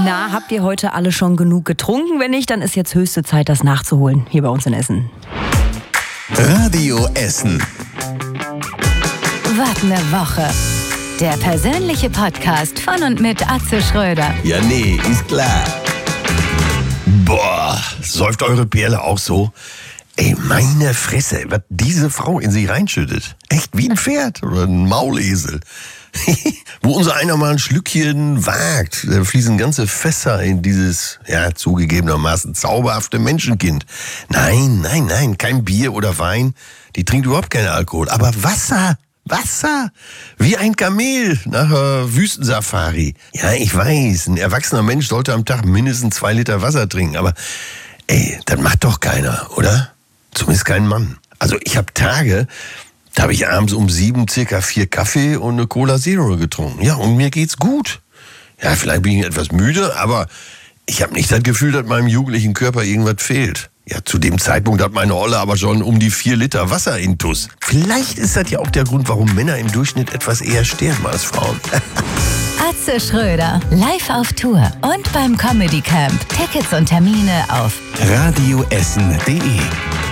Na, habt ihr heute alle schon genug getrunken? Wenn nicht, dann ist jetzt höchste Zeit, das nachzuholen, hier bei uns in Essen. Radio Essen. Was ne Woche. Der persönliche Podcast von und mit Atze Schröder. Ja, nee, ist klar. Boah, säuft eure Perle auch so? Ey, meine Fresse, was diese Frau in sich reinschüttet. Echt wie ein Pferd oder ein Maulesel. Wo unser einer mal ein Schlückchen wagt, da fließen ganze Fässer in dieses, ja, zugegebenermaßen zauberhafte Menschenkind. Nein, kein Bier oder Wein. Die trinkt überhaupt keinen Alkohol. Aber Wasser, wie ein Kamel nach einer Wüstensafari. Ja, ich weiß, ein erwachsener Mensch sollte am Tag mindestens 2 Liter Wasser trinken. Aber, ey, das macht doch keiner, oder? Zumindest kein Mann. Also ich habe Tage, da habe ich abends um 7 circa 4 Kaffee und eine Cola Zero getrunken. Ja, und mir geht's gut. Ja, vielleicht bin ich etwas müde, aber ich habe nicht das Gefühl, dass meinem jugendlichen Körper irgendwas fehlt. Ja, zu dem Zeitpunkt hat meine Olle aber schon um die 4 Liter Wasser intus. Vielleicht ist das ja auch der Grund, warum Männer im Durchschnitt etwas eher sterben als Frauen. Atze Schröder, live auf Tour und beim Comedy Camp. Tickets und Termine auf radioessen.de